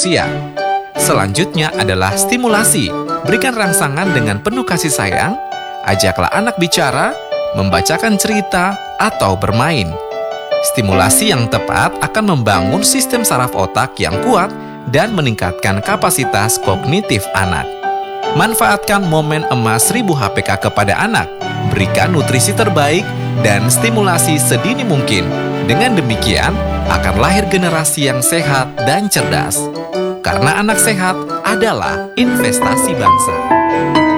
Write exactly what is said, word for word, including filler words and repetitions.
usia. Selanjutnya adalah stimulasi. Berikan rangsangan dengan penuh kasih sayang, ajaklah anak bicara, membacakan cerita, atau bermain. Stimulasi yang tepat akan membangun sistem saraf otak yang kuat dan meningkatkan kapasitas kognitif anak. Manfaatkan momen emas seribu H P K kepada anak. Berikan nutrisi terbaik dan stimulasi sedini mungkin. Dengan demikian, akan lahir generasi yang sehat dan cerdas. Karena anak sehat adalah investasi bangsa.